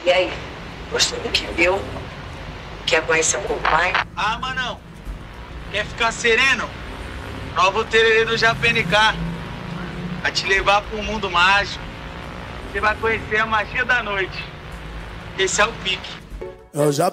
E aí? Gostou do que viu? Quer conhecer um pouco mais? Ah, Manão. Quer ficar sereno? Nova tererê do JPNK. Vai te levar pro mundo mágico. Você vai conhecer a magia da noite. Esse é o pique. É o